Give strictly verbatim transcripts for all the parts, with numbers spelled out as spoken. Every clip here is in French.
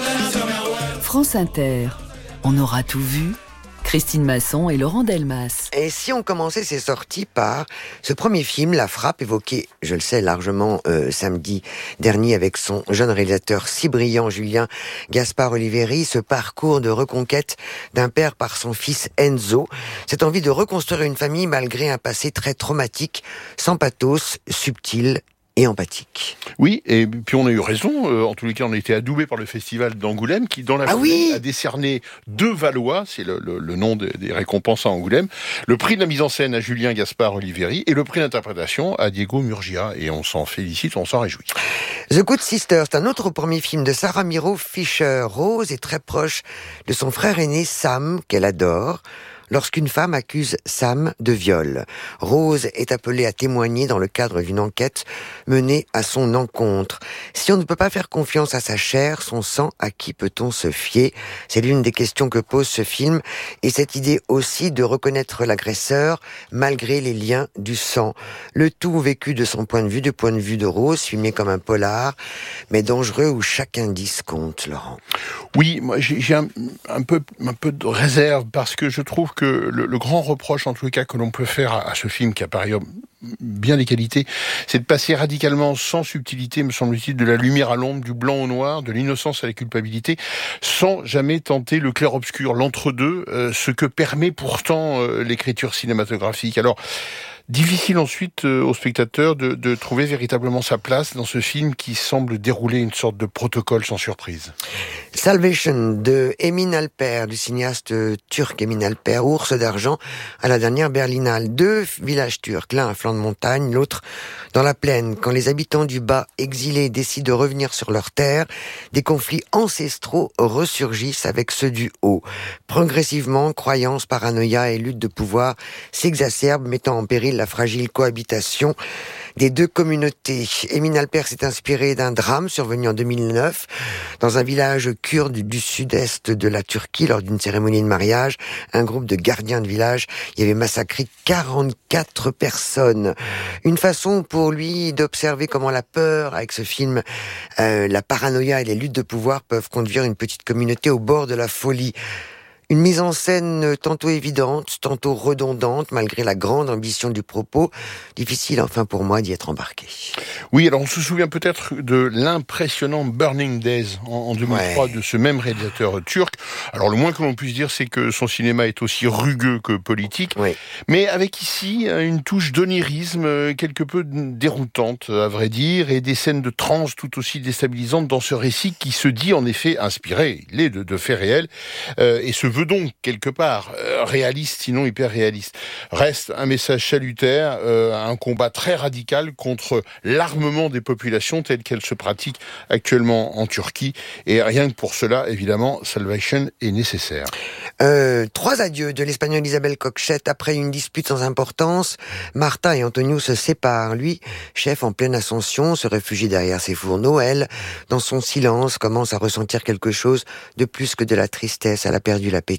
France Inter, on aura tout vu. Christine Masson et Laurent Delmas. Et si on commençait ces sorties par ce premier film, La Frappe, évoqué, je le sais, largement euh, samedi dernier avec son jeune réalisateur si brillant, Julien Gaspard Oliveri, ce parcours de reconquête d'un père par son fils Enzo, cette envie de reconstruire une famille malgré un passé très traumatique, sans pathos, subtil et empathique. Oui, et puis on a eu raison. Euh, en tous les cas, on a été adoubé par le festival d'Angoulême qui, dans la ah foulée, oui a décerné deux Valois, c'est le, le, le nom de, des récompenses à Angoulême, le prix de la mise en scène à Julien Gaspard Oliveri et le prix d'interprétation à Diego Murgia. Et on s'en félicite, on s'en réjouit. The Good Sister, c'est un autre premier film de Sarah Miro Fisher. Rose est très proche de son frère aîné Sam, qu'elle adore, lorsqu'une femme accuse Sam de viol. Rose est appelée à témoigner dans le cadre d'une enquête menée à son encontre. Si on ne peut pas faire confiance à sa chair, son sang, à qui peut-on se fier ? C'est l'une des questions que pose ce film, et cette idée aussi de reconnaître l'agresseur malgré les liens du sang. Le tout vécu de son point de vue, du point de vue de Rose, filmé comme un polar, mais dangereux où chaque indice compte, Laurent. Oui, moi j'ai, j'ai un, un, peu, un peu de réserve parce que je trouve que le, le grand reproche, en tout cas, que l'on peut faire à, à ce film, qui a par ailleurs bien des qualités, c'est de passer radicalement, sans subtilité, me semble-t-il, de la lumière à l'ombre, du blanc au noir, de l'innocence à la culpabilité, sans jamais tenter le clair-obscur, l'entre-deux, euh, ce que permet pourtant euh, l'écriture cinématographique. Alors, difficile ensuite euh, au spectateur de, de trouver véritablement sa place dans ce film qui semble dérouler une sorte de protocole sans surprise. Salvation de Emin Alper, du cinéaste turc Emin Alper, Ours d'argent à la dernière Berlinale. Deux villages turcs, l'un à flanc de montagne, l'autre dans la plaine. Quand les habitants du bas, exilés, décident de revenir sur leur terre, des conflits ancestraux ressurgissent avec ceux du haut. Progressivement, croyances, paranoïa et lutte de pouvoir s'exacerbent, mettant en péril la fragile cohabitation des deux communautés. Emin Alper s'est inspiré d'un drame survenu en deux mille neuf dans un village kurde du sud-est de la Turquie. Lors d'une cérémonie de mariage, un groupe de gardiens de village y avait massacré quarante-quatre personnes. Une façon pour lui d'observer comment la peur, avec ce film, euh, la paranoïa et les luttes de pouvoir peuvent conduire une petite communauté au bord de la folie. Une mise en scène tantôt évidente, tantôt redondante, malgré la grande ambition du propos. Difficile enfin pour moi d'y être embarqué. Oui, alors on se souvient peut-être de l'impressionnant Burning Days en, en deux mille trois ouais. de ce même réalisateur turc. Alors le moins que l'on puisse dire, c'est que son cinéma est aussi rugueux que politique, ouais. mais avec ici une touche d'onirisme quelque peu déroutante, à vrai dire, et des scènes de transe tout aussi déstabilisantes dans ce récit qui se dit en effet inspiré, il est de, de faits réels, euh, et se veut donc, quelque part, euh, réaliste, sinon hyper réaliste. Reste un message salutaire, euh, un combat très radical contre l'armement des populations telles qu'elles se pratiquent actuellement en Turquie. Et rien que pour cela, évidemment, Salvation est nécessaire. Euh, trois adieux de l'Espagnole Isabelle Coixet. Après une dispute sans importance, Marta et Antonio se séparent. Lui, chef en pleine ascension, se réfugie derrière ses fourneaux. Elle, dans son silence, commence à ressentir quelque chose de plus que de la tristesse. Elle a perdu l'appétit.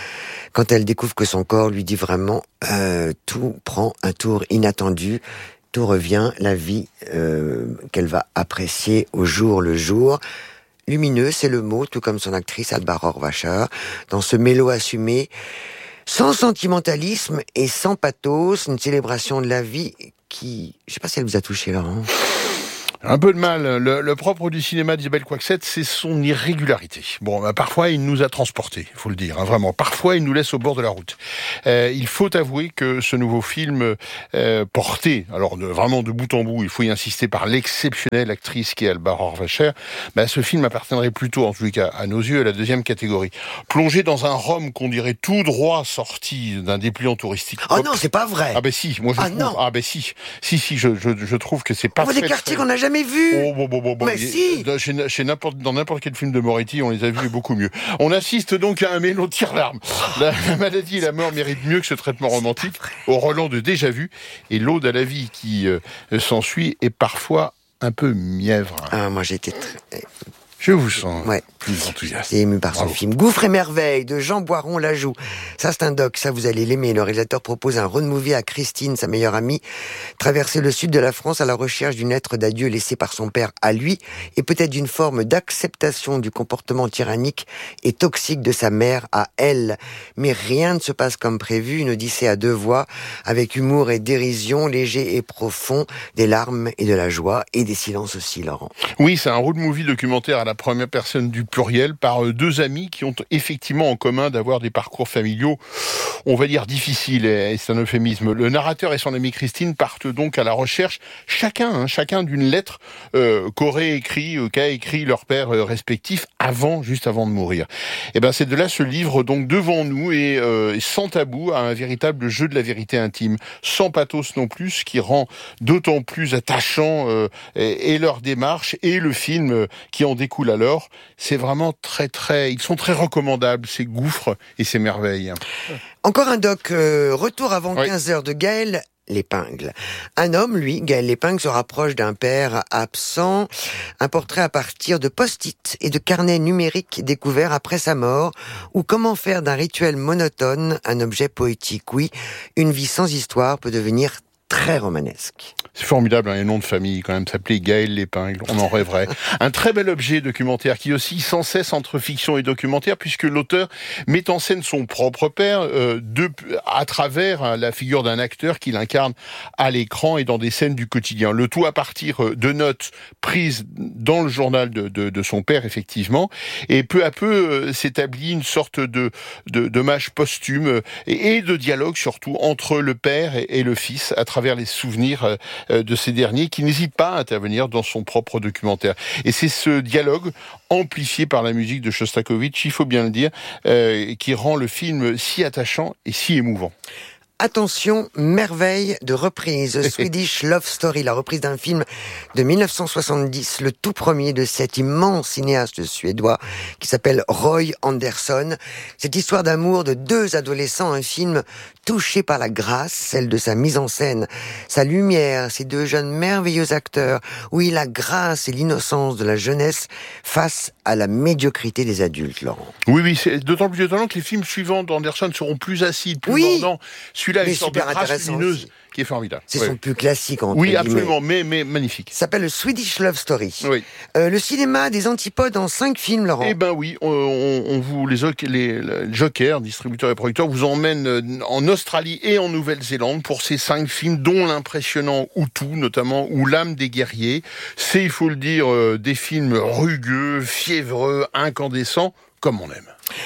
Quand elle découvre que son corps lui dit vraiment euh, tout prend un tour inattendu, tout revient, la vie euh, qu'elle va apprécier au jour le jour. Lumineux, c'est le mot, tout comme son actrice Alba Rohrwacher, dans ce mélo assumé, sans sentimentalisme et sans pathos, une célébration de la vie qui... Je sais pas si elle vous a touché, Laurent. Un peu de mal. Le, le propre du cinéma d'Isabelle Coixet, c'est son irrégularité. Bon, bah, parfois, il nous a transportés, il faut le dire, hein, vraiment. Parfois, il nous laisse au bord de la route. Euh, il faut avouer que ce nouveau film euh, porté, alors de, vraiment de bout en bout, il faut y insister, par l'exceptionnelle actrice qui est Alba Rohrwacher, bah, ce film appartiendrait plutôt, en tout cas à nos yeux, à la deuxième catégorie. Plongé dans un Rome qu'on dirait tout droit sorti d'un dépliant touristique. Oh non, c'est pas vrai. Ah ben si, moi je ah trouve. Non. Ah ben si, si si, je je, je trouve que c'est pas. Oh, des quartiers qu'on n'a jamais vu. Oh, bon, bon, bon, bon. Mais si. Chez, chez n'importe, dans n'importe quel film de Moretti, on les a vus beaucoup mieux. On assiste donc à un mélo de tire-larme. La, la maladie et la mort méritent mieux que ce traitement romantique, au relent de déjà vu, et l'ode à la vie qui euh, s'ensuit est parfois un peu mièvre. Ah, moi j'ai été très... Je vous sens. Ouais. plus enthousiaste. C'est ému par Bravo. son film. Gouffre et merveille de Jean Boiron-Lajoux. Ça, c'est un doc. Ça, vous allez l'aimer. Le réalisateur propose un road movie à Christine, sa meilleure amie, traverser le sud de la France à la recherche d'une lettre d'adieu laissée par son père à lui et peut-être d'une forme d'acceptation du comportement tyrannique et toxique de sa mère à elle. Mais rien ne se passe comme prévu. Une odyssée à deux voix avec humour et dérision, léger et profond, des larmes et de la joie et des silences aussi, Laurent. Oui, c'est un road movie documentaire à la première personne du pluriel par deux amis qui ont effectivement en commun d'avoir des parcours familiaux, on va dire difficiles, et c'est un euphémisme. Le narrateur et son amie Christine partent donc à la recherche, chacun, hein, chacun d'une lettre euh, qu'aurait écrit, euh, qu'a écrit leur père euh, respectif avant, juste avant de mourir. Et ben c'est de là ce livre donc devant nous et euh, sans tabou à un véritable jeu de la vérité intime, sans pathos non plus, ce qui rend d'autant plus attachant euh, et, et leur démarche et le film euh, qui en découle alors. C'est vraiment très très, ils sont très recommandables ces gouffres et ces merveilles. Encore un doc, euh, retour avant oui. quinze heures de Gaël Lépingle. Un homme, lui, Gaël Lépingle, se rapproche d'un père absent. Un portrait à partir de post-it et de carnets numériques découverts après sa mort. Ou comment faire d'un rituel monotone un objet poétique. Oui, une vie sans histoire peut devenir très romanesque. C'est formidable, hein, les noms de famille, quand même, s'appelait Gaël Lépingle, on en rêverait. Un très bel objet documentaire qui oscille sans cesse entre fiction et documentaire, puisque l'auteur met en scène son propre père euh, de, à travers hein, la figure d'un acteur qu'il incarne à l'écran et dans des scènes du quotidien. Le tout à partir de notes prises dans le journal de, de, de son père, effectivement, et peu à peu euh, s'établit une sorte de, de, d'hommage posthume euh, et, et de dialogue surtout entre le père et, et le fils à travers les souvenirs euh, de ces derniers qui n'hésitent pas à intervenir dans son propre documentaire. Et c'est ce dialogue amplifié par la musique de Shostakovich, il faut bien le dire, euh, qui rend le film si attachant et si émouvant. Attention, merveille de reprise. Swedish Love Story, la reprise d'un film de mille neuf cent soixante-dix, le tout premier de cet immense cinéaste suédois qui s'appelle Roy Andersson. Cette histoire d'amour de deux adolescents, un film touché par la grâce, celle de sa mise en scène, sa lumière, ces deux jeunes merveilleux acteurs, oui, la grâce et l'innocence de la jeunesse face à la médiocrité des adultes, Laurent. Oui, oui, c'est d'autant plus étonnant que les films suivants d'Anderson seront plus acides, plus oui. mordants. Celui-là est une sorte de super trace lumineuse qui est formidable. C'est oui. son plus classique, entre Oui, guillemets. absolument, mais, mais magnifique. Ça s'appelle le Swedish Love Story. Oui. Euh, le cinéma des antipodes en cinq films, Laurent. Eh ben oui, on, on, on vous les, les, les Joker, distributeurs et producteurs, vous emmènent en Australie et en Nouvelle-Zélande pour ces cinq films, dont l'impressionnant Hutu, notamment, ou L'âme des guerriers. C'est, il faut le dire, euh, des films rugueux, fiévreux, incandescents, comme on aime.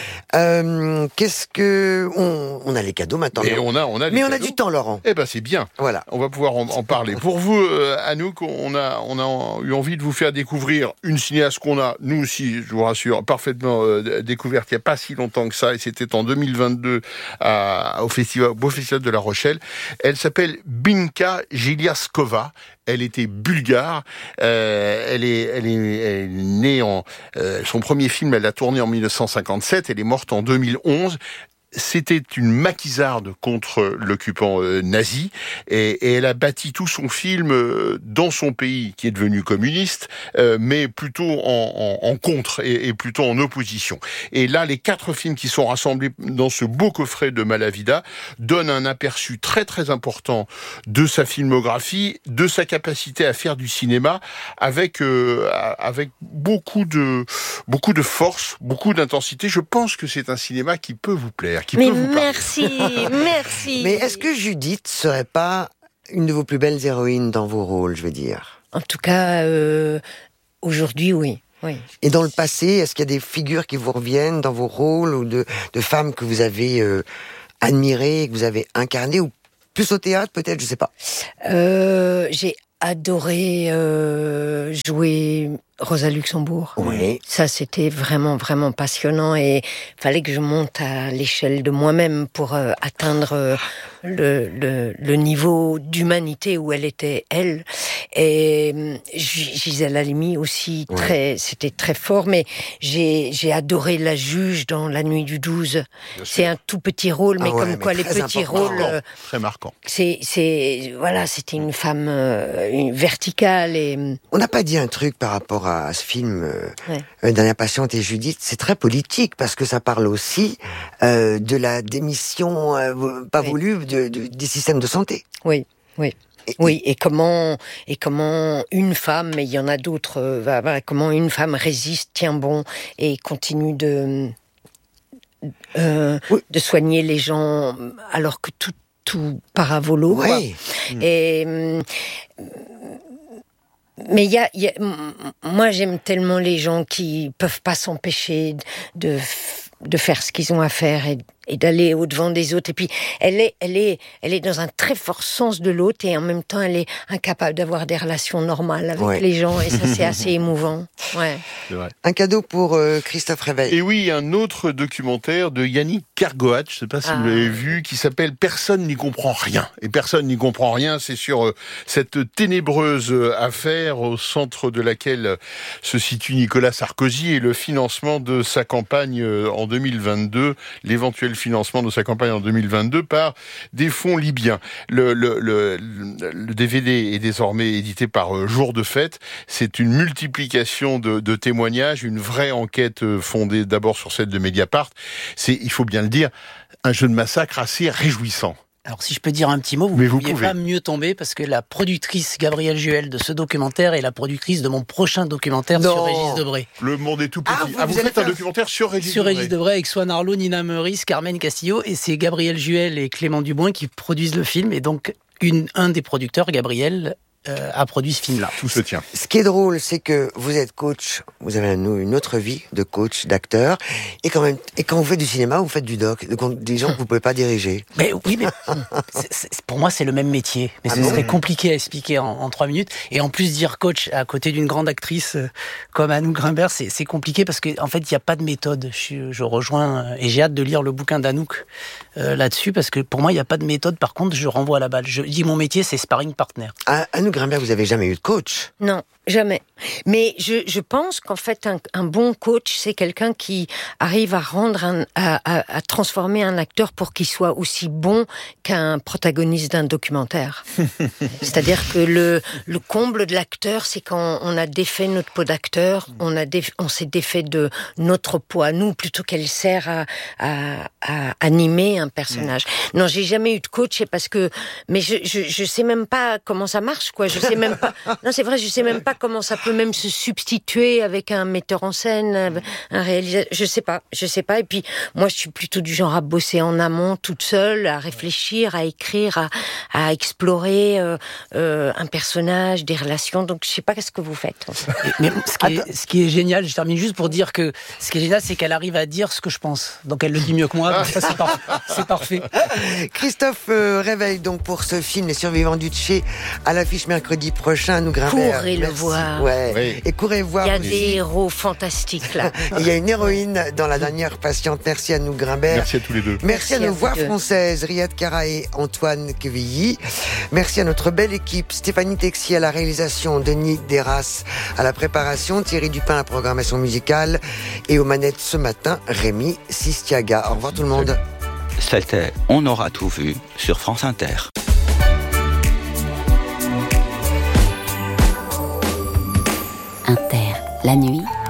Euh, qu'est-ce que on, on a les cadeaux maintenant. Et on a, on a les mais cadeaux. on a du temps, Laurent. Eh ben c'est bien. Voilà. On va pouvoir en, en parler. Pour vous, euh, Anouk, on a, on a eu envie de vous faire découvrir une cinéaste qu'on a, nous aussi, je vous rassure, parfaitement euh, découverte il n'y a pas si longtemps que ça, et c'était en deux mille vingt-deux à, au festival, au Beau Festival de La Rochelle. Elle s'appelle Binka Giliaskova. Elle était bulgare. Euh, elle est, elle est, elle est née en euh, son premier film. Elle l'a tourné en mille neuf cent cinquante-sept. Elle est morte en deux mille onze. C'était une maquisarde contre l'occupant euh, nazi et, et elle a bâti tout son film euh, dans son pays qui est devenu communiste, euh, mais plutôt en, en, en contre et, et plutôt en opposition. Et là, les quatre films qui sont rassemblés dans ce beau coffret de Malavida donnent un aperçu très très important de sa filmographie, de sa capacité à faire du cinéma avec euh, avec beaucoup de beaucoup de force, beaucoup d'intensité. Je pense que c'est un cinéma qui peut vous plaire. Qui Mais peut vous merci, merci. Mais est-ce que Judith serait pas une de vos plus belles héroïnes dans vos rôles, je veux dire? En tout cas, euh, aujourd'hui, oui. oui. Et dans le passé, est-ce qu'il y a des figures qui vous reviennent dans vos rôles ou de, de femmes que vous avez euh, admirées, que vous avez incarnées, ou plus au théâtre peut-être, je sais pas. Euh, j'ai adoré euh, jouer Rosa Luxembourg. Oui. Ça, c'était vraiment, vraiment passionnant et fallait que je monte à l'échelle de moi-même pour euh, atteindre euh, le, le, le niveau d'humanité où elle était, elle. Et euh, Gisèle Halimi aussi, Ouais. très, c'était très fort, mais j'ai, j'ai adoré la juge dans La Nuit du douze. C'est un tout petit rôle, mais Ah ouais, comme mais quoi les très petits important. rôles... euh, Très marquant. c'est, c'est, voilà, c'était une femme euh, une verticale et... On n'a pas dit un truc par rapport rapport à, à ce film euh, ouais. Dernière patiente et Judith, c'est très politique parce que ça parle aussi euh, de la démission euh, pas oui. voulue de, de, des systèmes de santé. Oui, oui. Et, oui, et comment, et comment une femme, mais il y en a d'autres, euh, comment une femme résiste, tient bon et continue de, euh, oui. de soigner les gens alors que tout, tout part à volo. Oui. Et, mais il y a, y a, moi j'aime tellement les gens qui peuvent pas s'empêcher de, de faire ce qu'ils ont à faire et, et d'aller au-devant des autres. Et puis, elle est, elle est, elle est dans un très fort sens de l'autre et en même temps, elle est incapable d'avoir des relations normales avec ouais. les gens. Et ça, c'est assez émouvant. Ouais. C'est vrai. Un cadeau pour euh, Christophe Réveil. Et oui, un autre documentaire de Yannick Kergoat, je ne sais pas si ah. vous l'avez vu, qui s'appelle « Personne n'y comprend rien ». Et personne n'y comprend rien, c'est sur euh, cette ténébreuse affaire au centre de laquelle se situe Nicolas Sarkozy et le financement de sa campagne en deux mille vingt-deux, l'éventuel financement de sa campagne en deux mille vingt-deux par des fonds libyens. Le, le, le, le D V D est désormais édité par Jour de Fête. C'est une multiplication de, de témoignages, une vraie enquête fondée d'abord sur celle de Mediapart. C'est, il faut bien le dire, un jeu de massacre assez réjouissant. Alors si je peux dire un petit mot, vous ne pouviez pas mieux tomber parce que la productrice Gabrielle Juel de ce documentaire est la productrice de mon prochain documentaire non. sur Régis Debray. Le monde est tout petit. Ah, vous, ah, vous, vous faites un documentaire sur Régis sur Debray. Sur Régis Debray avec Swan Arlo, Nina Meurice, Carmen Castillo et c'est Gabrielle Juel et Clément Dubois qui produisent le film et donc une, un des producteurs, Gabriel, Euh, a produit ce film-là. Tout se tient. Ce qui est drôle, c'est que vous êtes coach, vous avez une autre vie de coach, d'acteur, et quand même, et quand vous faites du cinéma, vous faites du doc, donc des gens que vous pouvez pas diriger. Mais oui, mais c'est, c'est, pour moi, c'est le même métier, mais ah ce bon serait compliqué à expliquer en, en trois minutes. Et en plus, dire coach à côté d'une grande actrice euh, comme Anouk Grimbert, c'est, c'est compliqué parce que en fait, il y a pas de méthode. Je, je rejoins euh, et j'ai hâte de lire le bouquin d'Anouk euh, là-dessus parce que pour moi, il y a pas de méthode. Par contre, je renvoie à la balle. Je dis mon métier, c'est sparring partner. Ah, Anouk Grimbert, vous avez jamais eu de coach? Non, jamais. Mais je, je pense qu'en fait, un, un bon coach, c'est quelqu'un qui arrive à rendre, un, à, à, à transformer un acteur pour qu'il soit aussi bon qu'un protagoniste d'un documentaire. C'est-à-dire que le, le comble de l'acteur, c'est quand on a défait notre peau d'acteur, on a déf, on s'est défait de notre peau à nous, plutôt qu'elle sert à, à, à animer un personnage. Mmh. Non, j'ai jamais eu de coach, c'est parce que, mais je, je, je sais même pas comment ça marche, quoi. Je sais même pas. Non, c'est vrai, je sais même pas comment ça peut même se substituer avec un metteur en scène, un réalisateur. Je sais pas, je sais pas. Et puis, moi, je suis plutôt du genre à bosser en amont, toute seule, à réfléchir, à écrire, à, à explorer euh, euh, un personnage, des relations. Donc, je sais pas qu'est-ce que vous faites. En fait. Mais ce qui, est, ce qui est génial, je termine juste pour dire que ce qui est génial, c'est qu'elle arrive à dire ce que je pense. Donc, elle le dit mieux que moi. Donc ça, c'est, par, c'est parfait. Christophe euh, Réveil, donc, pour ce film, Les Survivants du Tché, à l'affiche mercredi prochain, nous Grimbert. Courez le voir. Ouais. Oui. Et courez voir. Il y a aussi des héros fantastiques là. Il y a une héroïne dans La Dernière Patiente. Merci à nous Grimbert. Merci à tous les deux. Merci, Merci à nos à voix deux. françaises, Riyad Kara et Antoine Quevilly. Merci à notre belle équipe, Stéphanie Texier à la réalisation, Denis Deras à la préparation, Thierry Dupin à la programmation musicale et aux manettes ce matin, Rémi Sistiaga. Au revoir tout le monde. C'était On aura tout vu sur France Inter. Inter, la nuit,